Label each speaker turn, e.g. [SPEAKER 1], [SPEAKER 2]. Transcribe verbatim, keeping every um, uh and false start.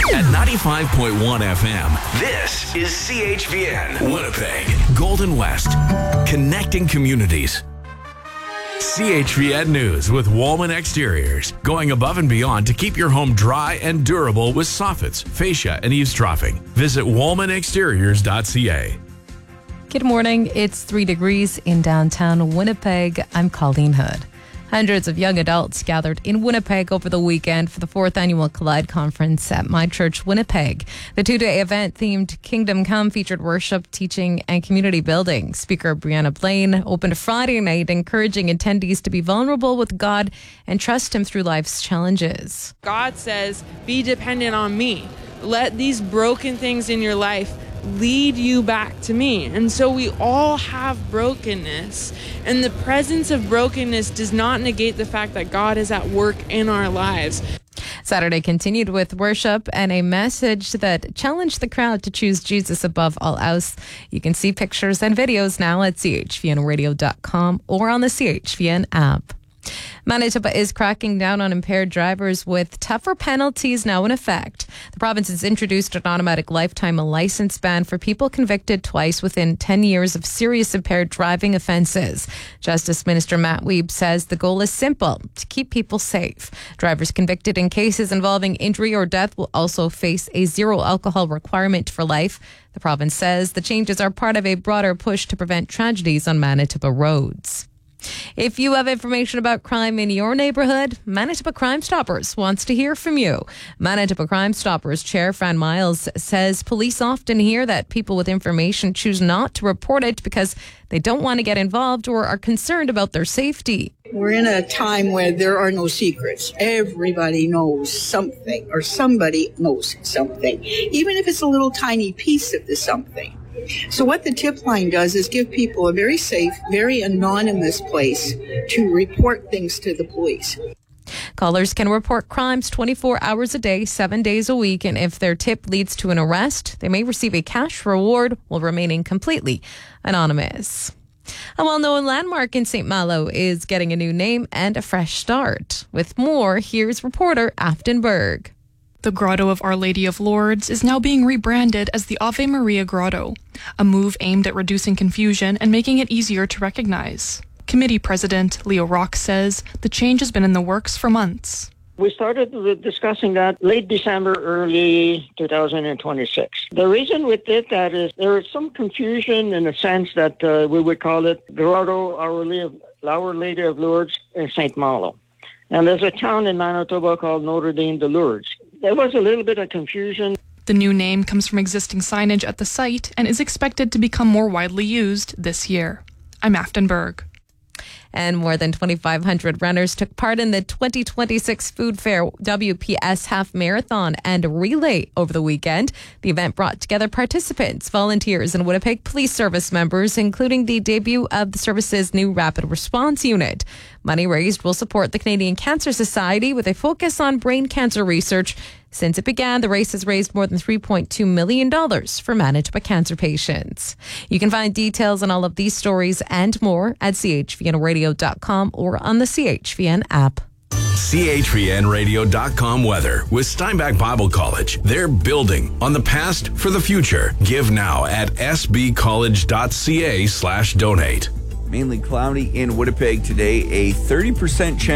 [SPEAKER 1] At ninety-five point one F M, this is C H V N, Winnipeg, Golden West, connecting communities. C H V N News with Woolman Exteriors, going above and beyond to keep your home dry and durable with soffits, fascia, and eavesdropping. Visit woolman exteriors dot c a.
[SPEAKER 2] Good morning. It's three degrees in downtown Winnipeg. I'm Colleen Hood. Hundreds of young adults gathered in Winnipeg over the weekend for the fourth annual Collide Conference at My Church Winnipeg. The two-day event themed Kingdom Come featured worship, teaching, and community building. Speaker Brianna Blaine opened Friday night, encouraging attendees to be vulnerable with God and trust Him through life's challenges.
[SPEAKER 3] God says, be dependent on me. Let these broken things in your life lead you back to me. And so we all have brokenness, and the presence of brokenness does not negate the fact that God is at work in our lives.
[SPEAKER 2] Saturday continued with worship and a message that challenged the crowd to choose Jesus above all else. You can see pictures and videos now at c h v n radio dot com or on the C H V N app. Manitoba is cracking down on impaired drivers with tougher penalties now in effect. The province has introduced an automatic lifetime license ban for people convicted twice within ten years of serious impaired driving offences. Justice Minister Matt Wiebe says the goal is simple: to keep people safe. Drivers convicted in cases involving injury or death will also face a zero alcohol requirement for life. The province says the changes are part of a broader push to prevent tragedies on Manitoba roads. If you have information about crime in your neighbourhood, Manitoba Crime Stoppers wants to hear from you. Manitoba Crime Stoppers Chair Fran Miles says police often hear that people with information choose not to report it because they don't want to get involved or are concerned about their safety.
[SPEAKER 4] We're in a time where there are no secrets. Everybody knows something, or somebody knows something, even if it's a little tiny piece of the something. So what the tip line does is give people a very safe, very anonymous place to report things to the police.
[SPEAKER 2] Callers can report crimes twenty-four hours a day, seven days a week, and if their tip leads to an arrest, they may receive a cash reward while remaining completely anonymous. A well-known landmark in Saint Malo is getting a new name and a fresh start. With more, here's reporter Afton Berg.
[SPEAKER 5] The Grotto of Our Lady of Lourdes is now being rebranded as the Ave Maria Grotto, a move aimed at reducing confusion and making it easier to recognize. Committee President Leo Rock says the change has been in the works for months.
[SPEAKER 6] We started discussing that late December, early two thousand twenty-six. The reason we did that is there is some confusion in the sense that uh, we would call it Grotto Our Lady of, Our Lady of Lourdes in Saint Malo. And there's a town in Manitoba called Notre Dame de Lourdes. There was a little bit of confusion.
[SPEAKER 5] The new name comes from existing signage at the site and is expected to become more widely used this year. I'm Afton Berg.
[SPEAKER 2] And more than twenty-five hundred runners took part in the twenty twenty-six Food Fair W P S Half Marathon and Relay over the weekend. The event brought together participants, volunteers, and Winnipeg Police Service members, including the debut of the service's new Rapid Response Unit. Money raised will support the Canadian Cancer Society with a focus on brain cancer research. Since it began, the race has raised more than three point two million dollars for Manitoba cancer patients. You can find details on all of these stories and more at c h v n radio dot com or on the C H V N app.
[SPEAKER 1] c h v n radio dot com weather with Steinbach Bible College. They're building on the past for the future. Give now at s b college dot c a slash donate.
[SPEAKER 7] Mainly cloudy in Winnipeg today, a thirty percent chance